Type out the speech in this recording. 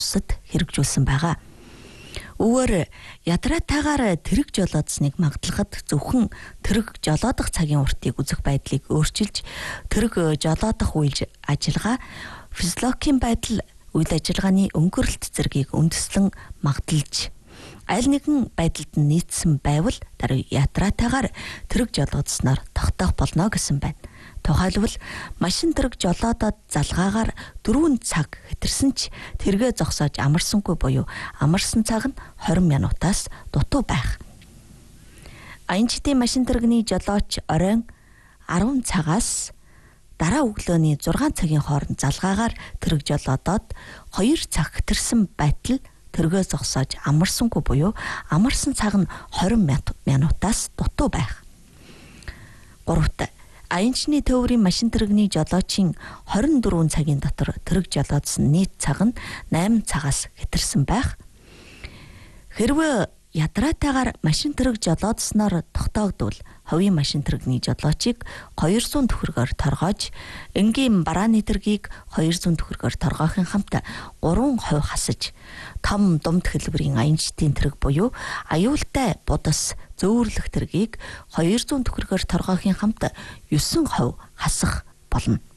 бусад хэрэгжүүлсэн байгаа. Үүгээр ядраатайгаар тэрэг жолоодсныг магадлахад зөвхөн тэрэг жолоодох цагийн уртыг үзэх байдлыг өөрчилж тэрэг жолоодох үйл ажиллагаа физиологийн байдал үйл ажиллагааны өнгөрөлт зэргийг үндэслэн магталж аль нэгэн байдалд нь нийцсэн байвал ядраатайгаар тэрэг жолоодсноор тогтоох болно гэсэн байна. Тухайлбал машин тэрэг жолоодоод залгаагаар 4 цаг хэтэрсэн ч тэргээ зогсоож амарсангүй буюу амарсан цаг нь 20 минутаас дутуу байх. Аянчдын машин тэрэгний жолооч оройн 10 цагаас дараа өглөөний 6 цагийн хооронд залгаагаар тэрэг жолоодоод 2 цаг хэтэрсэн байтал тэргээ зогсоож амарсангүй буюу амарсан цаг нь 20 минутаас дутуу байх. 3. Аянчны төвөрийн машин тэрэгний жолоочийн 24 цагийн дотор тэрэг жолоодсон нийт цаг нь 8 цагаас хэтэрсэн байх. Хэрвээ ядраатайгаар машин тэрэг жолоодсноор тогтоогдвол хувийн машин тэрэгний жолоочийг 200 төгрөгөөр торгоож, энгийн барааны тэргийг 200 төгрөгөөр торгохын хамт 3% хасаж, том думд хэлбэрийн аянчдын тэрэг буюу аюултай будас зөөвөрлөх тэргийг 200 төгрөгөөр торгохын хамт 9% хасах болно.